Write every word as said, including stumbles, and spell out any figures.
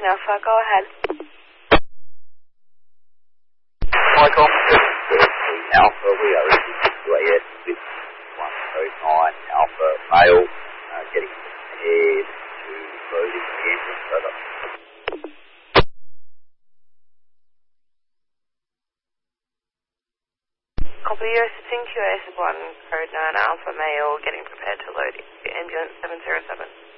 Alpha. Go ahead. Michael, Alpha, we are in the A S with one oh nine Alpha Male, uh, getting prepared to load in the engine. Over. Copy, you're sitting Q S one code nine Alpha Male, getting prepared to load the ambulance seven zero seven.